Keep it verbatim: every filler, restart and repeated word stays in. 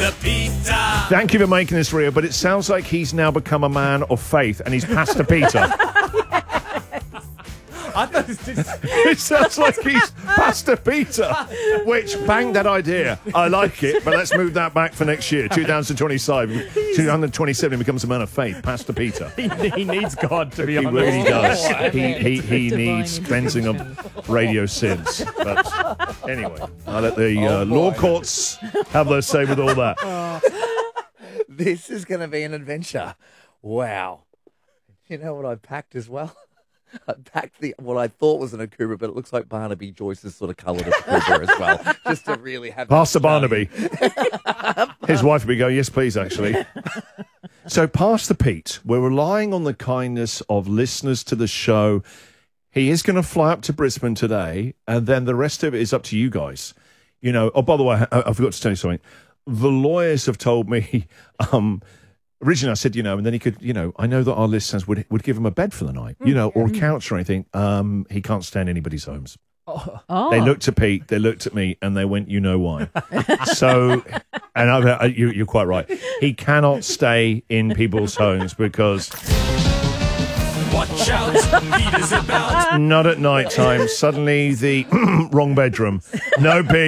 the Peter. Thank you for making this real, but it sounds like he's now become a man of faith and he's Pastor Peter. I thought it was just... It sounds like he's Pastor Peter, which, bang that idea. I like it, but let's move that back for next year. twenty twenty-seven, twenty twenty-seven becomes a man of faith, Pastor Peter. he, he needs God, to be He honest. really does. Oh, I He, mean, he, he divine needs cleansing of radio sins. But anyway, I'll let the uh, Oh, law boy. courts have their say with all that. This is going to be an adventure. Wow. You know what I packed as well? I packed the what I thought was an Akubra, but it looks like Barnaby Joyce's sort of coloured Akubra as well, just to really have... Pastor Barnaby. His wife would be going, yes, please, actually. So, Pastor Pete, we're relying on the kindness of listeners to the show. He is going to fly up to Brisbane today, and then the rest of it is up to you guys. You know, oh, by the way, I, I forgot to tell you something. The lawyers have told me... um, Originally, I said, you know, and then he could, you know, I know that our listeners would would give him a bed for the night, you know, or a couch or anything. Um, he can't stay in anybody's homes. Oh. They looked at Pete, they looked at me, and they went, you know why. So, and I, I, you, you're quite right. He cannot stay in people's homes because... Watch out, Peter's about. Not at night time. Suddenly the wrong bedroom. No, Pete.